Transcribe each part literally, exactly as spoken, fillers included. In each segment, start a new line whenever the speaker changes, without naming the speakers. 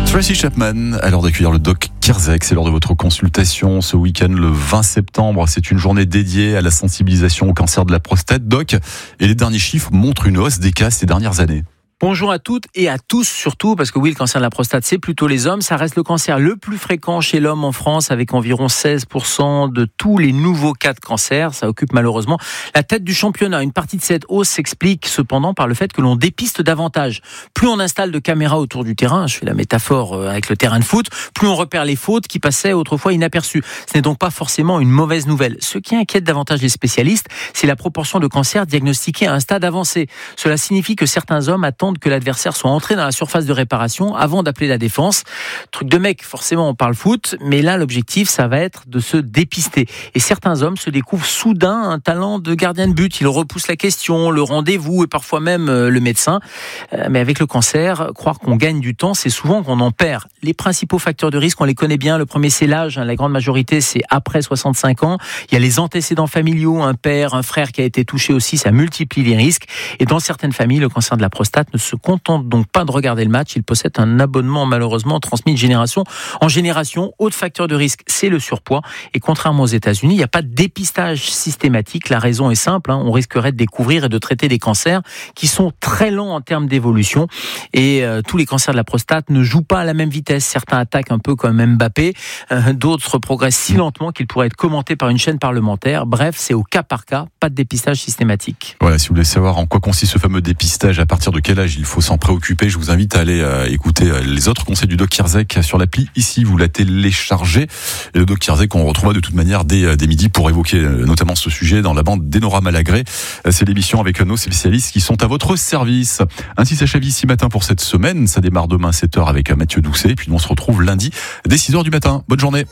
Tracy Chapman, à l'heure d'accueillir le doc Kierzek, c'est lors de votre consultation ce week-end le vingt septembre. C'est une journée dédiée à la sensibilisation au cancer de la prostate, doc. Et les derniers chiffres montrent une hausse des cas ces dernières années.
Bonjour à toutes et à tous surtout, parce que oui, le cancer de la prostate, c'est plutôt les hommes. Ça reste le cancer le plus fréquent chez l'homme en France, avec environ seize pour cent de tous les nouveaux cas de cancer. Ça occupe malheureusement la tête du championnat. Une partie de cette hausse s'explique cependant par le fait que l'on dépiste davantage. Plus on installe de caméras autour du terrain, je fais la métaphore avec le terrain de foot, plus on repère les fautes qui passaient autrefois inaperçues. Ce n'est donc pas forcément une mauvaise nouvelle. Ce qui inquiète davantage les spécialistes, c'est la proportion de cancers diagnostiqués à un stade avancé. Cela signifie que certains hommes attendent que l'adversaire soit entré dans la surface de réparation avant d'appeler la défense. Truc de mec, forcément on parle foot, mais là l'objectif ça va être de se dépister. Et certains hommes se découvrent soudain un talent de gardien de but. Ils repoussent la question, le rendez-vous et parfois même le médecin. Mais avec le cancer, croire qu'on gagne du temps, c'est souvent qu'on en perd. Les principaux facteurs de risque, on les connaît bien. Le premier c'est l'âge, la grande majorité c'est après soixante-cinq ans. Il y a les antécédents familiaux, un père, un frère qui a été touché aussi, ça multiplie les risques. Et dans certaines familles, le cancer de la prostate ne se contente donc pas de regarder le match, il possède un abonnement malheureusement transmis de génération en génération. Autre facteur de risque, c'est le surpoids. Et contrairement aux États-Unis, il n'y a pas de dépistage systématique. La raison est simple, hein, on risquerait de découvrir et de traiter des cancers qui sont très lents en termes d'évolution. Et euh, tous les cancers de la prostate ne jouent pas à la même vitesse. Certains attaquent un peu comme Mbappé, euh, d'autres progressent si lentement qu'ils pourraient être commentés par une chaîne parlementaire. Bref, c'est au cas par cas, pas de dépistage systématique.
Voilà, si vous voulez savoir en quoi consiste ce fameux dépistage, à partir de quel âge il faut s'en préoccuper, je vous invite à aller euh, écouter euh, les autres conseils du doc Kierzek sur l'appli. Ici, vous la téléchargez. Et le doc Kierzek, on retrouvera de toute manière dès, euh, dès midi pour évoquer euh, notamment ce sujet dans la bande d'Enora Malagré. Euh, c'est l'émission avec nos spécialistes qui sont à votre service. Ainsi s'achève ici matin pour cette semaine. Ça démarre demain sept heures avec Mathieu Doucet. Et puis nous, on se retrouve lundi dès six heures du matin. Bonne journée.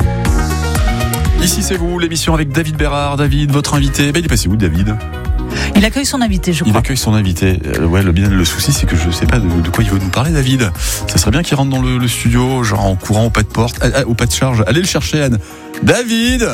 Ici, c'est vous, l'émission avec David Bérard. David, votre invité. Ben, il est passé où, David ?
Il accueille son invité, je crois.
Il accueille son invité. Euh, ouais, le, bien, le souci, c'est que je sais pas de, de quoi il veut nous parler, David. Ça serait bien qu'il rentre dans le, le studio, genre en courant au pas de porte, à, à, au pas de charge. Allez le chercher, Anne. David!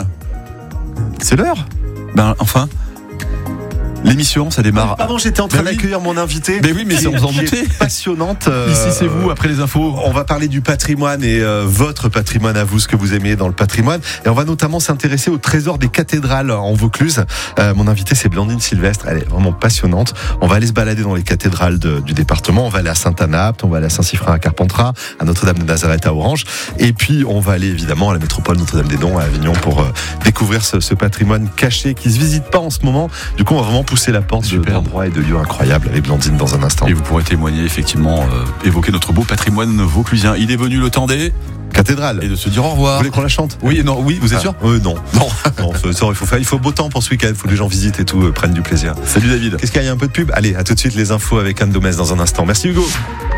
C'est l'heure? Ben, enfin. L'émission, ça démarre.
Pardon, j'étais en train
ben
d'accueillir oui. mon invité.
Mais oui, mais c'est on s'en doutait.
Passionnante. Euh,
Ici, c'est vous, après les infos.
On va parler du patrimoine et euh, votre patrimoine à vous, ce que vous aimez dans le patrimoine. Et on va notamment s'intéresser au trésor des cathédrales en Vaucluse. Euh, mon invité, c'est Blandine Sylvestre. Elle est vraiment passionnante. On va aller se balader dans les cathédrales de, du département. On va aller à Saint-Anne-Apte, on va aller à Saint-Cyphrin à Carpentras, à Notre-Dame de Nazareth à Orange. Et puis, on va aller évidemment à la métropole Notre-Dame-des-Dons à Avignon pour euh, découvrir ce, ce patrimoine caché qui se visite pas en ce moment. Du coup, on va vraiment pousser la porte de d'endroits et de lieux incroyables avec Blandine dans un instant.
Et vous pourrez témoigner, effectivement, euh, évoquer notre beau patrimoine vauclusien. Il est venu le temps des
cathédrales
et de se dire au revoir.
Vous voulez qu'on la chante?
Oui, non, oui, vous êtes ah, sûr?
euh, Non, non, non. il faut faire, il faut beau temps pour ce week-end. Il faut que les gens visitent et tout, euh, prennent du plaisir.
Salut David.
Qu'est-ce qu'il y a, un peu de pub? Allez, à tout de suite les infos avec Anne Domès dans un instant. Merci Hugo.